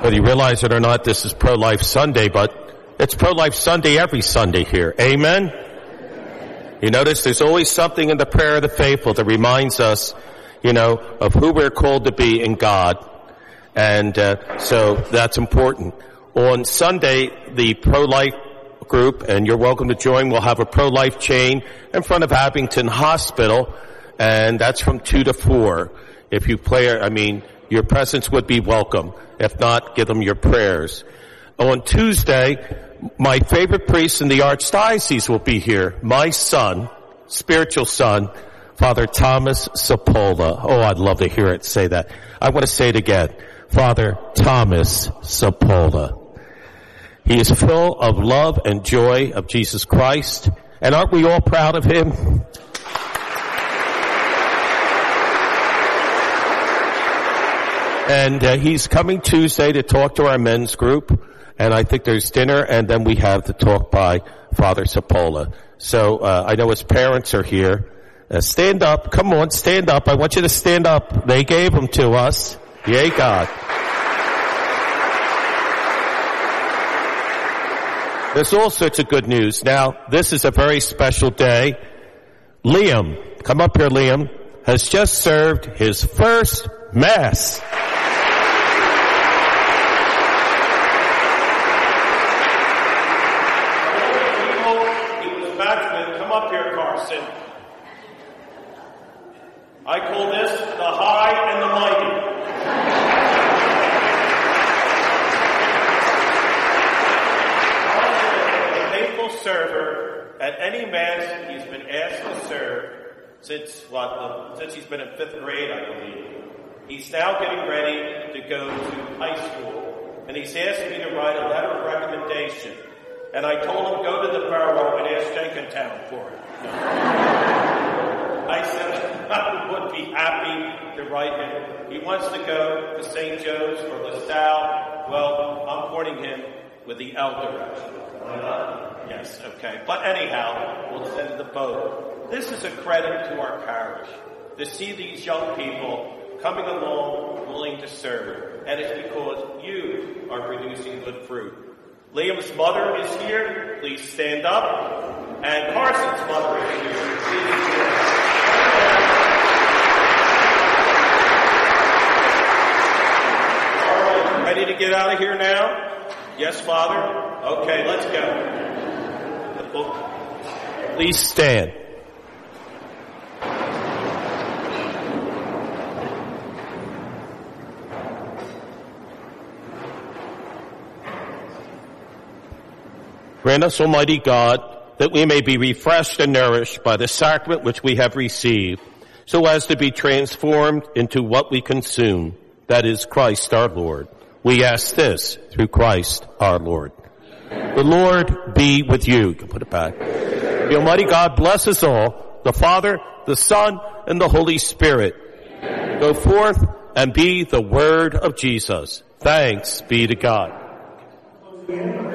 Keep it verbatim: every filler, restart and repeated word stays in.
Whether you realize it or not, this is Pro-Life Sunday, but it's Pro-Life Sunday every Sunday here. Amen? You notice there's always something in the prayer of the faithful that reminds us, you know, of who we're called to be in God. And uh, so that's important. On Sunday, the Pro-Life group, and you're welcome to join, we'll have a Pro-Life chain in front of Abington Hospital, and that's from two to four. If you play, I mean, your presence would be welcome. If not, give them your prayers. On Tuesday, my favorite priest in the Archdiocese will be here. My son, spiritual son, Father Thomas Sapola. Oh, I'd love to hear it say that. I want to say it again. Father Thomas Sapola. He is full of love and joy of Jesus Christ. And aren't we all proud of him? And uh, he's coming Tuesday to talk to our men's group. And I think there's dinner, and then we have the talk by Father Sapola. So uh, I know his parents are here. Uh, stand up. Come on, stand up. I want you to stand up. They gave them to us. Yay, God. There's all sorts of good news. Now, this is a very special day. Liam, come up here, Liam, has just served his first Mass. I call this the high and the mighty. A faithful server at any Mass he's been asked to serve since what? The, since he's been in fifth grade, I believe. He's now getting ready to go to high school, and he's asked me to write a letter of recommendation. And I told him go to the borough and ask Jenkintown for it. I said I would be happy to write him. He wants to go to Saint Joe's or LaSalle. Well, I'm pointing him with the L direction. Why not? Yes, okay. But anyhow, we'll send the boat. This is a credit to our parish to see these young people coming along willing to serve. And it's because you are producing good fruit. Liam's mother is here. Please stand up. And Carson's mother is here. Please stand up. Ready to get out of here now? Yes, Father? Okay, let's go. The book. Please stand. Grant us, Almighty God, that we may be refreshed and nourished by the sacrament which we have received, so as to be transformed into what we consume, that is Christ our Lord. We ask this through Christ our Lord. The Lord be with you. You can put it back. The Almighty God bless us all, the Father, the Son, and the Holy Spirit. Go forth and be the word of Jesus. Thanks be to God.